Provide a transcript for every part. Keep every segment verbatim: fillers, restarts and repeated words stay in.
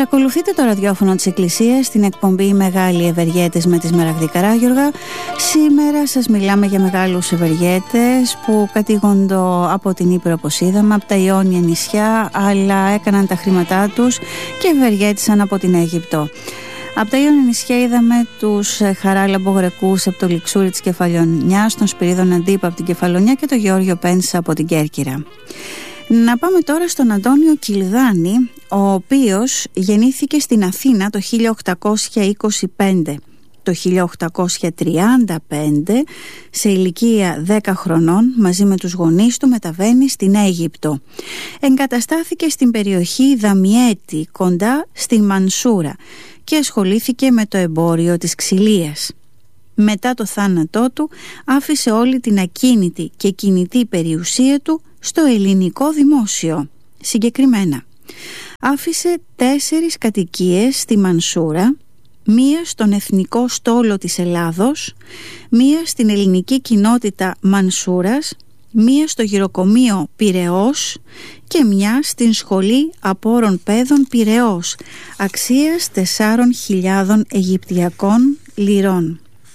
Παρακολουθείτε το ραδιόφωνο της Εκκλησίας στην εκπομπή Μεγάλοι Ευεργέτες με τη Σμαραγδή Καράγιοργα. Σήμερα σας μιλάμε για μεγάλους ευεργέτες που κατήγονται από την Ήπειρο, όπως είδαμε, από τα Ιόνια νησιά, αλλά έκαναν τα χρήματά τους και ευεργέτησαν από την Αίγυπτο. Από τα Ιόνια νησιά είδαμε τους Χαράλαμπο Γρεκούς από το Λιξούρι της Κεφαλονιάς, τον Σπυρίδων Αντίπα από την Κεφαλονιά και τον Γεώργιο Πέντσα από την Κέρκυρα. Να πάμε τώρα στον Αντώνιο Κιλδάνη, ο οποίος γεννήθηκε στην Αθήνα το χίλια οκτακόσια είκοσι πέντε. Το χίλια οκτακόσια τριάντα πέντε, σε ηλικία δέκα χρονών, μαζί με τους γονείς του μεταβαίνει στην Αίγυπτο. Εγκαταστάθηκε στην περιοχή Δαμιέτη, κοντά στην Μανσούρα, και ασχολήθηκε με το εμπόριο της ξυλίας. Μετά το θάνατό του άφησε όλη την ακίνητη και κινητή περιουσία του στο ελληνικό δημόσιο. Συγκεκριμένα, άφησε τέσσερις κατοικίες στη Μανσούρα, μία στον Εθνικό Στόλο της Ελλάδος, μία στην ελληνική κοινότητα Μανσούρας, μία στο γυροκομείο Πειραιώς και μια στην Σχολή Απόρων Παιδών Πειραιώς, αξίας τεσσάρων χιλιάδων Αιγυπτιακών λιρών.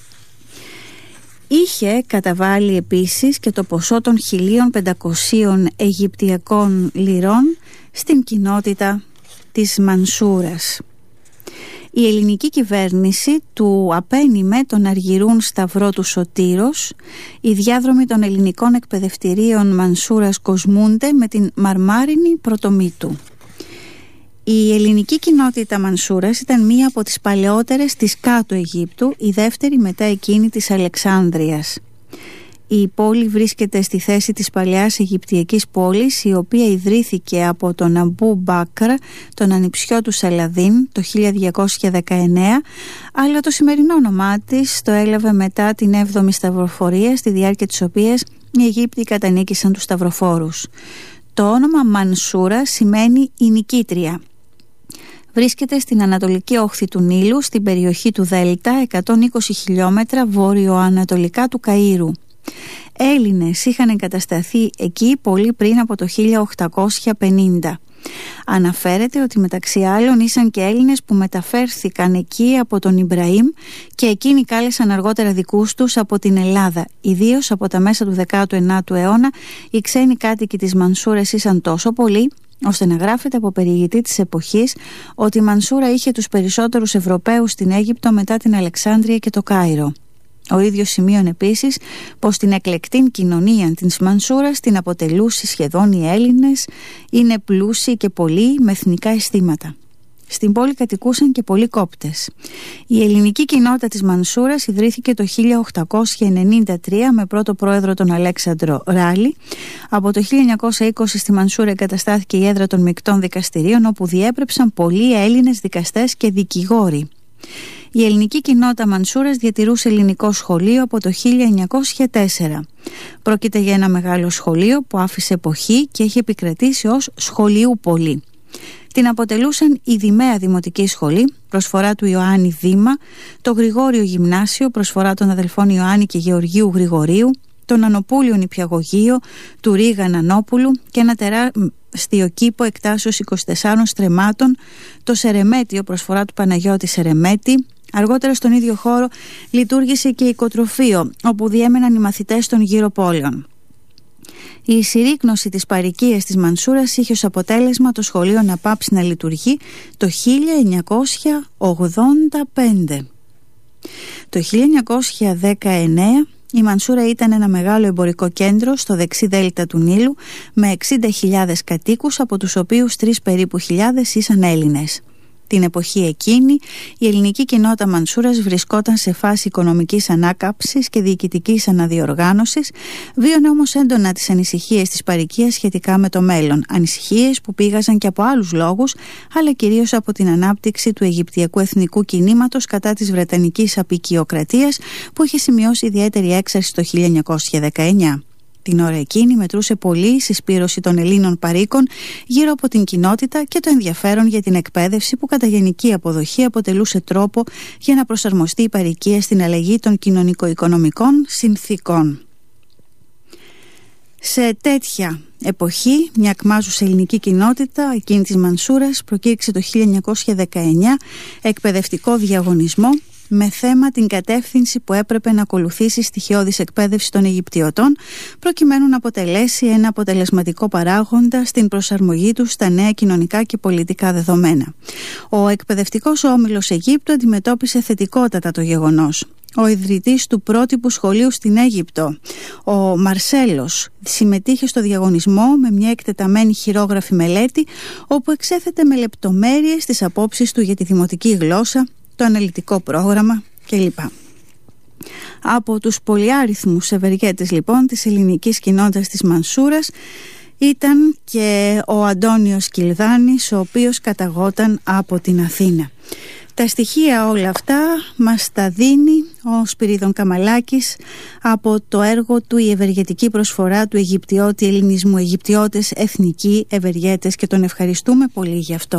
Είχε καταβάλει επίσης και το ποσό των χίλια πεντακοσίων Αιγυπτιακών λιρών στην κοινότητα της Μανσούρας. Η ελληνική κυβέρνηση του απένιμε τον Αργυρούν Σταυρό του Σωτήρος. Οι διάδρομοι των ελληνικών εκπαιδευτηρίων Μανσούρας κοσμούνται με την Μαρμάρινη Πρωτομήτου. Η ελληνική κοινότητα Μανσούρας ήταν μία από τις παλαιότερες της κάτω Αιγύπτου, η δεύτερη μετά εκείνη της Αλεξάνδρειας. Η πόλη βρίσκεται στη θέση της παλαιάς Αιγυπτιακής πόλης, η οποία ιδρύθηκε από τον Αμπού Μπάκρ, τον ανιψιό του Σαλαδίν, το χίλια διακόσια δεκαεννέα, αλλά το σημερινό όνομά της το έλαβε μετά την έβδομη σταυροφορία, στη διάρκεια της οποίας οι Αιγύπτιοι κατανίκησαν τους σταυροφόρους. Το όνομα Μανσούρα σημαίνει η νικήτρια. Βρίσκεται στην ανατολική όχθη του Νείλου, στην περιοχή του Δέλτα, εκατόν είκοσι χιλιόμετρα βόρειο-ανατολικά του Καΐρου. Έλληνες είχαν εγκατασταθεί εκεί πολύ πριν από το χίλια οκτακόσια πενήντα. Αναφέρεται ότι μεταξύ άλλων ήσαν και Έλληνες που μεταφέρθηκαν εκεί από τον Ιμπραήμ και εκείνοι κάλεσαν αργότερα δικούς τους από την Ελλάδα. Ιδίως από τα μέσα του δέκατου ενάτου αιώνα οι ξένοι κάτοικοι της Μανσούρας ήσαν τόσο πολλοί, ώστε να γράφεται από περιηγητή της εποχής ότι η Μανσούρα είχε τους περισσότερους Ευρωπαίους στην Αίγυπτο μετά την Αλεξάνδρεια και το Κάιρο. Ο ίδιος σημείωνε επίσης πως την εκλεκτήν κοινωνία της Μανσούρας την αποτελούσε σχεδόν οι Έλληνες, είναι πλούσιοι και πολλοί με εθνικά αισθήματα. Στην πόλη κατοικούσαν και πολλοί Κόπτες. Η ελληνική κοινότητα της Μανσούρας ιδρύθηκε το χίλια οκτακόσια ενενήντα τρία με πρώτο πρόεδρο τον Αλέξανδρο Ράλη. Από το χίλια εννιακόσια είκοσι στη Μανσούρα εγκαταστάθηκε η έδρα των μεικτών δικαστηρίων, όπου διέπρεψαν πολλοί Έλληνες δικαστές και δικηγόροι. Η ελληνική κοινότητα Μανσούρας διατηρούσε ελληνικό σχολείο από το χίλια εννιακόσια τέσσερα. Πρόκειται για ένα μεγάλο σχολείο που άφησε εποχή και έχει επικρατήσει ως σχολιούπολη. Την αποτελούσαν η Δημαία Δημοτική Σχολή, προσφορά του Ιωάννη Δήμα, το Γρηγόριο Γυμνάσιο, προσφορά των αδελφών Ιωάννη και Γεωργίου Γρηγορίου, το Νανοπούλιο Νηπιαγωγείο του Ρίγα Νανόπουλου και ένα τεράστιο κήπο εκτάσεως είκοσι τεσσάρων στρεμμάτων, το Σερεμέτιο, προσφορά του Παναγιώτη Σερεμέτη. Αργότερα στον ίδιο χώρο λειτουργήσε και οικοτροφείο, όπου διέμεναν οι μαθητές των γύρω πόλεων. Η συρρίκνωση της παροικίας της Μανσούρας είχε ως αποτέλεσμα το σχολείο να πάψει να λειτουργεί το χίλια εννιακόσια ογδόντα πέντε. Το χίλια εννιακόσια δεκαεννέα η Μανσούρα ήταν ένα μεγάλο εμπορικό κέντρο στο δεξί δέλτα του Νείλου με εξήντα χιλιάδες κατοίκους, από τους οποίους τρεις περίπου χιλιάδες ήσαν Έλληνες. Την εποχή εκείνη η ελληνική κοινότητα Μανσούρας βρισκόταν σε φάση οικονομικής ανάκαμψης και διοικητικής αναδιοργάνωσης, βίωνε όμως έντονα τις ανησυχίες της παροικίας σχετικά με το μέλλον, ανησυχίες που πήγαζαν και από άλλους λόγους, αλλά κυρίως από την ανάπτυξη του Αιγυπτιακού εθνικού κινήματος κατά της Βρετανικής αποικιοκρατίας, που είχε σημειώσει ιδιαίτερη έξαρση το χίλια εννιακόσια δεκαεννέα. Την ώρα εκείνη μετρούσε πολύ η συσπήρωση των Ελλήνων παροίκων γύρω από την κοινότητα και το ενδιαφέρον για την εκπαίδευση, που κατά γενική αποδοχή αποτελούσε τρόπο για να προσαρμοστεί η παροικία στην αλλαγή των κοινωνικο-οικονομικών συνθήκων. Σε τέτοια εποχή, μια εκμάζουσα ελληνική κοινότητα, εκείνη της Μανσούρας, προκήρυξε το χίλια εννιακόσια δεκαεννιά εκπαιδευτικό διαγωνισμό με θέμα την κατεύθυνση που έπρεπε να ακολουθήσει η στοιχειώδης εκπαίδευση των Αιγυπτιωτών, προκειμένου να αποτελέσει ένα αποτελεσματικό παράγοντα στην προσαρμογή τους στα νέα κοινωνικά και πολιτικά δεδομένα. Ο εκπαιδευτικός όμιλος Αιγύπτου αντιμετώπισε θετικότατα το γεγονός. Ο ιδρυτής του πρότυπου σχολείου στην Αίγυπτο, ο Μαρσέλος, συμμετείχε στο διαγωνισμό με μια εκτεταμένη χειρόγραφη μελέτη, όπου εξέθετε με λεπτομέρειες τις απόψεις του για τη δημοτική γλώσσα, το αναλυτικό πρόγραμμα κλπ. Από τους πολυάριθμους ευεργέτες λοιπόν της ελληνικής κοινότητας της Μανσούρας ήταν και ο Αντώνιος Κιλδάνης, ο οποίος καταγόταν από την Αθήνα. Τα στοιχεία όλα αυτά μας τα δίνει ο Σπυρίδων Καμαλάκης από το έργο του «Η ευεργετική προσφορά του Αιγυπτιώτη ελληνισμού», Αιγυπτιώτες εθνικοί ευεργέτες, και τον ευχαριστούμε πολύ γι' αυτό.